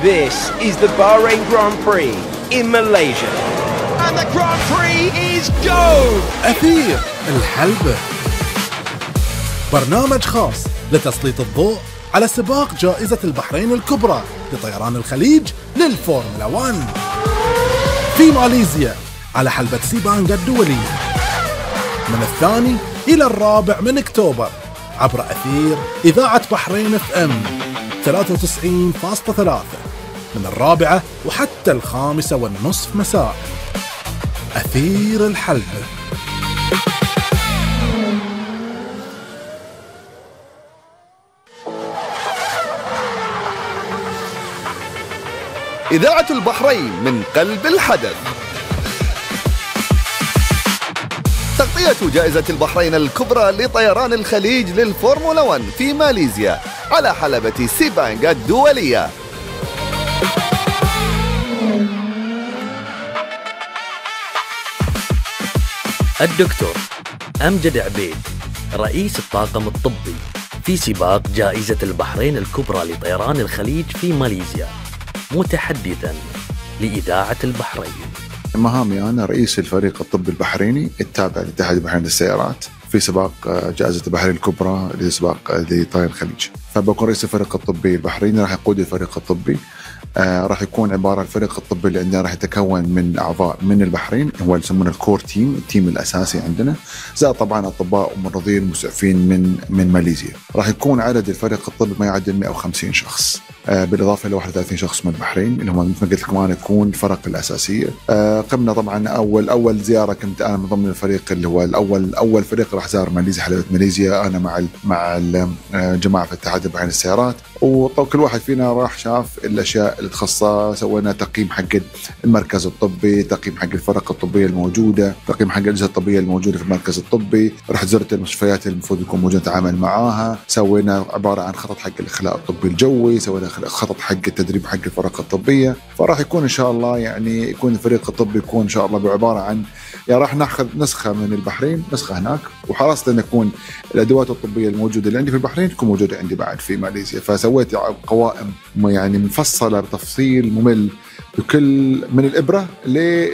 This is the Bahrain Grand Prix in Malaysia. And the Grand Prix is go! أثير الحلبة، برنامج خاص لتسليط الضوء على سباق جائزة البحرين الكبرى لطيران الخليج للفورمولا 1 في ماليزيا على حلبة سيبانغا الدولية من 2 إلى 4 من أكتوبر عبر أثير إذاعة بحرين FM 93.3 من 4 وحتى 5:30 مساء. أثير الحلبة. إذاعة البحرين من قلب الحدث. تغطية جائزة البحرين الكبرى لطيران الخليج للفورمولا 1 في ماليزيا على حلبة سيبانغا الدولية. الدكتور أمجد عبيد رئيس الطاقم الطبي في سباق جائزة البحرين الكبرى لطيران الخليج في ماليزيا، متحدثاً لإذاعة البحرين. مهامي أنا رئيس الفريق الطبي البحريني التابع لاتحاد البحرين للسيارات في سباق جائزة البحرين الكبرى لسباق لطيران الخليج. فبكون رئيس الفريق الطبي البحريني، راح يقود الفريق الطبي. راح يكون عبارة عن الفريق الطبي اللي عندنا راح يتكون من أعضاء من البحرين، هو يسمونه الكور تيم، التيم الأساسي عندنا، زائد طبعا أطباء وممرضين مسعفين من ماليزيا. راح يكون عدد الفريق الطبي ما يعادل 150 شخص، بالإضافة إلى 31 شخص من البحرين اللي هم مثل ما قلت لكم أنا يكون الفرق الأساسية. قمنا طبعا أول زيارة كنت أنا من ضمن الفريق اللي هو أول فريق راح زار ماليزيا، حلبة ماليزيا، أنا مع الجماعة في اتحاد البحرين للسيارات. وكل واحد فينا راح شاف الأشياء اللي تخصصها. سوينا تقييم حق المركز الطبي، تقييم حق الفرق الطبية الموجودة، تقييم حق الأجهزة الطبية الموجودة في المركز الطبي. رحت زرت المستشفيات اللي المفروض يكون موجود نتعامل معاها. سوينا عبارة عن خطط حق الإخلاء الطبي الجوي، سوينا خطط حق التدريب حق الفرق الطبية. فراح يكون إن شاء الله يعني يكون الفريق الطبي يكون إن شاء الله بعبارة عن راح ناخذ نسخة من البحرين، نسخة هناك، وحرصت أن يكون الأدوات الطبية الموجودة اللي عندي في البحرين تكون موجودة عندي بعد في ماليزيا. فسويت قوائم يعني مفصلة بتفصيل ممل بكل من الإبرة